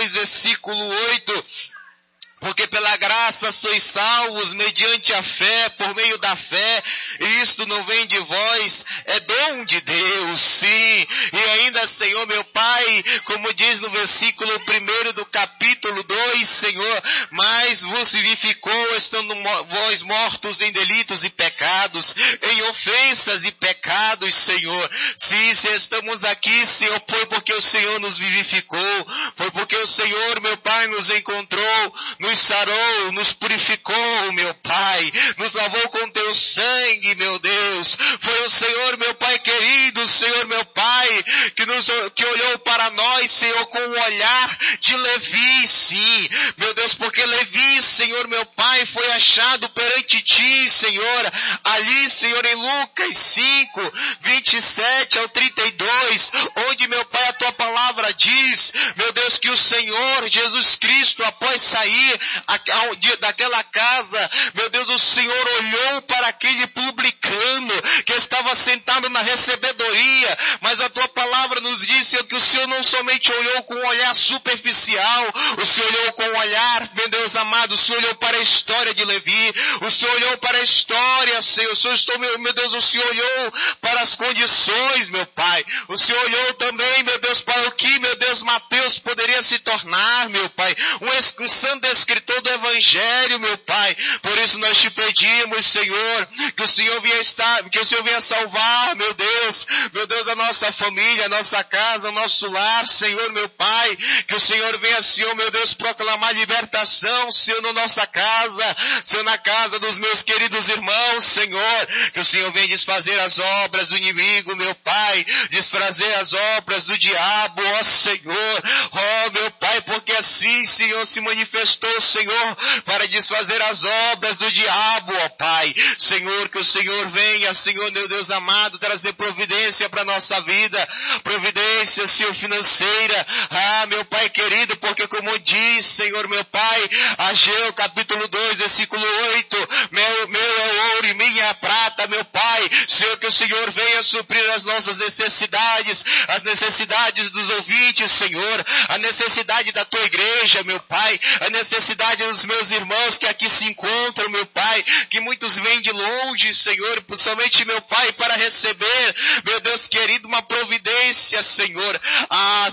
2, versículo 8. Porque pela graça sois salvos mediante a fé, por meio da fé, e isto não vem de vós, é dom de Deus, sim. E ainda, Senhor meu Pai, como diz no versículo 1 do capítulo 2, Senhor, mas vos vivificou, estando vós mortos em delitos e pecados, em ofensas e pecados, Senhor. Sim, se estamos aqui, Senhor, foi porque o Senhor nos vivificou, foi porque o Senhor, meu Pai, nos encontrou, nos sarou, nos purificou, meu Pai, nos lavou com teu sangue, meu Deus. Foi o Senhor, meu Pai querido, o Senhor, meu Pai, que olhou para nós, Senhor, com o olhar de Levi, sim, meu Deus, porque Levi, Senhor, meu Pai, foi achado perante ti, Senhor, ali, Senhor, em Lucas 5, 27 ao 32, onde, meu Pai, a tua palavra diz, meu Deus, que o Senhor Jesus Cristo, após sair daquela casa, meu Deus, o Senhor olhou para aquele publicano que estava sentado na recebedoria, mas a tua palavra nos disse que o Senhor não somente olhou com um olhar superficial, o Senhor olhou com um olhar, meu Deus amado, o Senhor olhou para a história de Levi, o Senhor olhou para a história, Senhor, meu Deus, o Senhor olhou para as condições, meu Pai, o Senhor olhou também, meu Deus, para o que, meu Deus, Mateus poderia se tornar, meu Pai, um santo escritor do Evangelho, meu Pai. Por isso nós te pedimos, Senhor, que o Senhor venha salvar, meu Deus, a nossa família, a nossa casa, o nosso lar, Senhor, meu Pai, que o Senhor venha, Senhor, meu Deus, proclamar libertação, Senhor, na nossa casa, Senhor, na casa dos meus queridos irmãos, Senhor, que o Senhor venha desfazer as obras do inimigo, meu Pai, desfazer as obras do diabo, ó Senhor, ó meu Pai, porque assim, Senhor, se manifestou, Senhor, para desfazer as obras do diabo, ó Pai. Senhor, que o Senhor venha, Senhor, meu Deus amado, trazer providência para nossa vida, providência, Senhor, financeira, meu Pai querido, porque como diz, Senhor, meu Pai, Ageu, capítulo 2, versículo 8, meu é o ouro e minha é a prata, meu Pai, Senhor, que o Senhor venha suprir as nossas necessidades, as necessidades dos ouvintes, Senhor, a necessidade da tua igreja, meu Pai, a necessidade dos meus irmãos que aqui se encontram, meu Pai, que muitos vêm de longe, Senhor, somente, meu Pai, para receber, meu Deus querido, uma providência, Senhor.